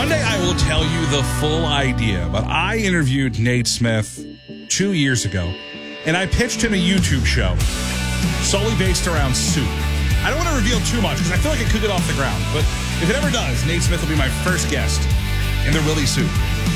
One day I will tell you the full idea, but I interviewed Nate Smith 2 years ago, and I pitched him a YouTube show solely based around soup. I don't want to reveal too much because I feel like it could get off the ground, but if it ever does, Nate Smith will be my first guest in the Really Soup.